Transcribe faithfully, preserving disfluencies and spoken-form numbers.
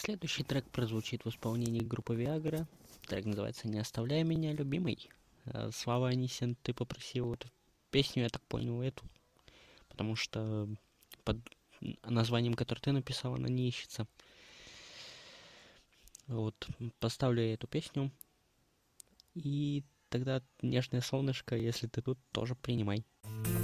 Следующий трек прозвучит в исполнении группы Viagra. Трек называется «Не оставляй меня, любимый». Э, Слава Анисин, ты попросил эту песню, я так понял, эту, потому что под названием, которое ты написал, она не ищется. Вот, поставлю я эту песню, и тогда «Нежное солнышко», если ты тут, тоже принимай.